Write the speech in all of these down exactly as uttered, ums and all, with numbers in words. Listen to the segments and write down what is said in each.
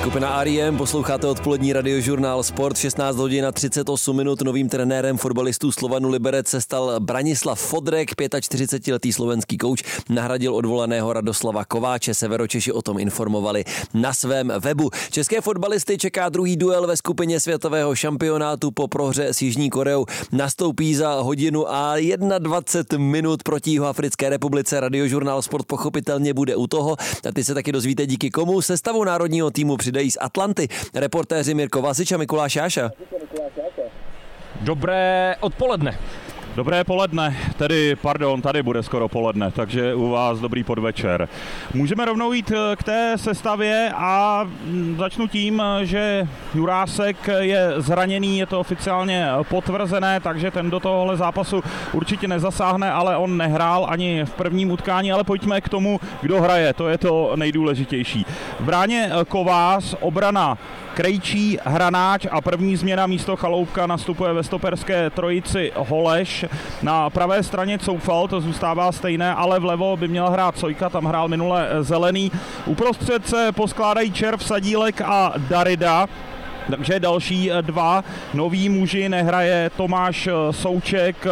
Skupina R E M, posloucháte odpolední radiožurnál Sport, šestnáct hodin a třicet osm minut. Novým trenérem fotbalistů Slovanu Liberec se stal Branislav Fodrek, čtyřicetiletý slovenský kouč, nahradil odvolaného Radoslava Kováče. Severočeši o tom informovali na svém webu. České fotbalisty čeká druhý duel ve skupině světového šampionátu po prohře s Jižní Koreou. Nastoupí za hodinu a dvacet jedna minut proti Jihoafrické republice. Radiožurnál Sport pochopitelně bude u toho. A ty se taky dozvíte díky komu. Sestavu národního týmu přidají z Atlanty reportéři Mirko Vasič a Mikuláš Jáša. Dobré odpoledne. Dobré poledne, tedy, pardon, tady bude skoro poledne, takže u vás dobrý podvečer. Můžeme rovnou jít k té sestavě a začnu tím, že Jurásek je zraněný, je to oficiálně potvrzené, takže ten do tohohle zápasu určitě nezasáhne, ale on nehrál ani v prvním utkání, ale pojďme k tomu, kdo hraje, to je to nejdůležitější. V bráně Kovář, obrana Krejčí, Hranáč a první změna místo Chaloupka nastupuje ve stoperské trojici Holeš. Na pravé straně Coufal, to zůstává stejné, ale vlevo by měl hrát Sojka, tam hrál minule Zelený. Uprostřed se poskládají Červ, Sadílek a Darida. Takže další dva noví muži, nehraje Tomáš Souček,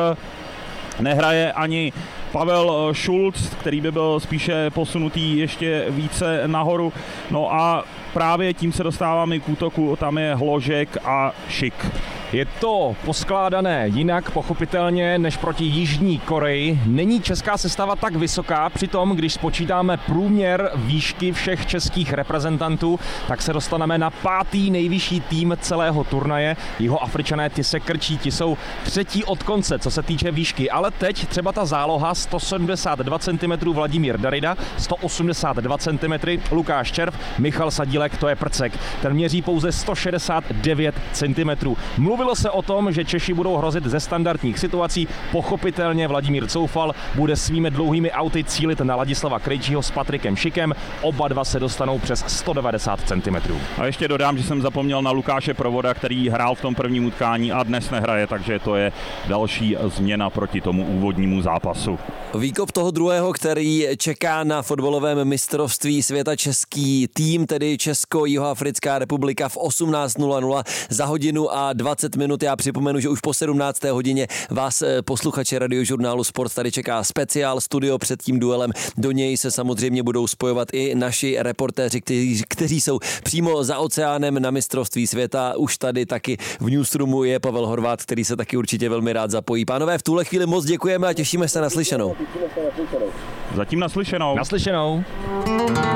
nehraje ani Pavel Šulc, který by byl spíše posunutý ještě více nahoru. No a právě tím se dostáváme k útoku, tam je Hložek a Šik. Je to poskládané jinak pochopitelně než proti Jižní Koreji. Není česká sestava tak vysoká, přitom když spočítáme průměr výšky všech českých reprezentantů, tak se dostaneme na pátý nejvyšší tým celého turnaje. Jihoafričané ty se krčí, ti jsou třetí od konce, co se týče výšky. Ale teď třeba ta záloha sto sedmdesát dva centimetrů Vladimír Darida, sto osmdesát dva centimetrů Lukáš Červ, Michal Sadílek, to je prcek. Ten měří pouze sto šedesát devět centimetrů. Mluvilo se o tom, že Češi budou hrozit ze standardních situací. Pochopitelně Vladimír Coufal bude svými dlouhými auty cílit na Ladislava Krejčího s Patrikem Šikem. Oba dva se dostanou přes sto devadesát centimetrů. A ještě dodám, že jsem zapomněl na Lukáše Provoda, který hrál v tom prvním utkání a dnes nehraje, takže to je další změna proti tomu úvodnímu zápasu. Výkop toho druhého, který čeká na fotbalovém mistrovství světa český tým, tedy Česko-Jihoafrická republika v osmnáct nula nula za hodinu a dvacet minut. Já připomenu, že už po sedmnácté hodině vás posluchače radiožurnálu Sport tady čeká speciál studio před tím duelem. Do něj se samozřejmě budou spojovat i naši reportéři, kteří, kteří jsou přímo za oceánem na mistrovství světa. Už tady taky v newsroomu je Pavel Horvát, který se taky určitě velmi rád zapojí. Pánové, v tuhle chvíli moc děkujeme a těšíme se na slyšenou. Zatím naslyšenou. Naslyšenou.